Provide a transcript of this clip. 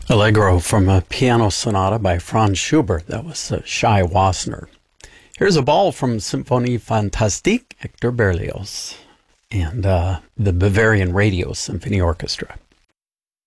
Allegro from a piano sonata by Franz Schubert. That was Shai Wassenaar. Here's a ball from Symphonie Fantastique, Hector Berlioz, and the Bavarian Radio Symphony Orchestra.